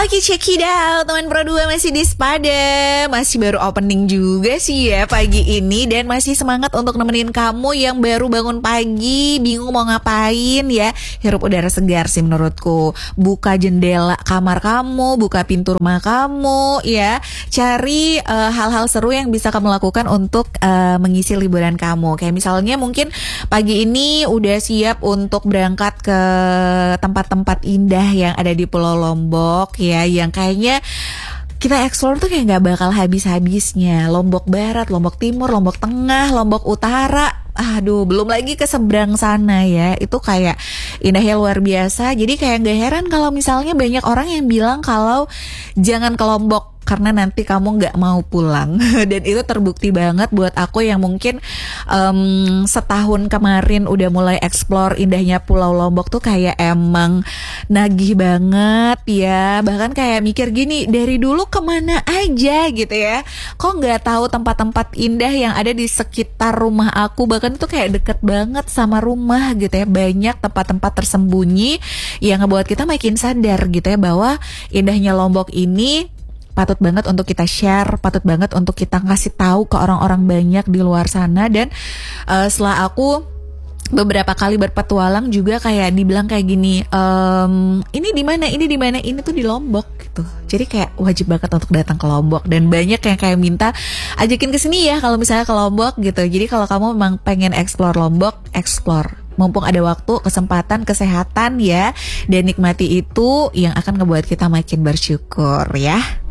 Oke, check it out. Teman Pro 2 masih di Sepada. Masih baru opening juga sih ya pagi ini. Dan masih semangat untuk nemenin kamu yang baru bangun pagi, bingung mau ngapain ya. Hirup udara segar sih menurutku. Buka jendela kamar kamu, buka pintu rumah kamu ya. Cari hal-hal seru yang bisa kamu lakukan untuk mengisi liburan kamu. Kayak misalnya mungkin pagi ini udah siap untuk berangkat ke tempat-tempat indah yang ada di Pulau Lombok ya, yang kayaknya kita explore tuh kayak gak bakal habis-habisnya. Lombok Barat, Lombok Timur, Lombok Tengah, Lombok Utara. Aduh, belum lagi ke seberang sana ya. Itu kayak indahnya luar biasa. Jadi kayak gak heran kalau misalnya banyak orang yang bilang kalau jangan ke Lombok karena nanti kamu gak mau pulang. Dan itu terbukti banget buat aku yang mungkin setahun kemarin udah mulai explore indahnya Pulau Lombok tuh kayak emang nagih banget ya. Bahkan kayak mikir gini, dari dulu kemana aja gitu ya, kok gak tahu tempat-tempat indah yang ada di sekitar rumah aku. Bahkan itu kayak deket banget sama rumah gitu ya. Banyak tempat-tempat tersembunyi yang ngebuat kita makin sadar gitu ya, bahwa indahnya Lombok ini patut banget untuk kita share, patut banget untuk kita ngasih tahu ke orang-orang banyak di luar sana. Dan setelah aku beberapa kali berpetualang juga kayak dibilang kayak gini, ini di mana, ini tuh di Lombok gitu. Jadi kayak wajib banget untuk datang ke Lombok. Dan banyak yang kayak minta ajakin ke sini ya kalau misalnya ke Lombok gitu. Jadi kalau kamu memang pengen explore Lombok, explore. Mumpung ada waktu, kesempatan, kesehatan ya. Dan nikmati itu yang akan ngebuat kita makin bersyukur ya.